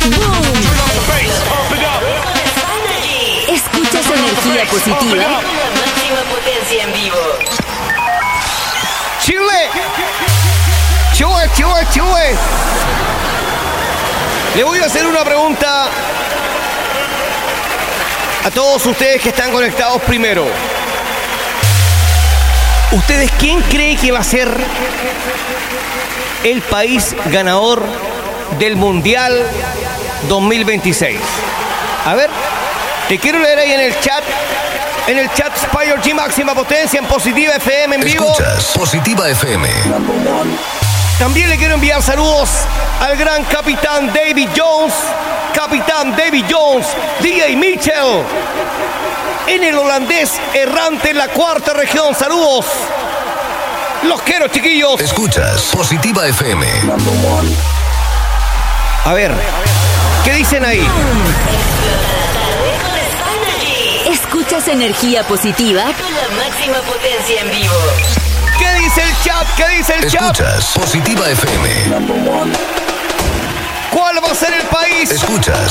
¡Boom! Escuchas energía positiva. La máxima potencia en vivo. Chile. Le voy a hacer una pregunta a todos ustedes que están conectados primero. ¿Ustedes quién cree que va a ser el país ganador del Mundial 2026? A ver, te quiero leer ahí en el chat. En el chat Spire G máxima potencia en Positiva FM en vivo. Escuchas Positiva FM. También le quiero enviar saludos al gran capitán David Jones, DJ Mitchell, en el holandés errante en la cuarta región. Saludos. Los quiero, chiquillos. Escuchas Positiva FM. A ver, ¿qué dicen ahí? Escuchas energía positiva. Con la máxima potencia en vivo. ¿Qué dice el chat? Escuchas Positiva FM. ¿Cuál va a ser el país? Escuchas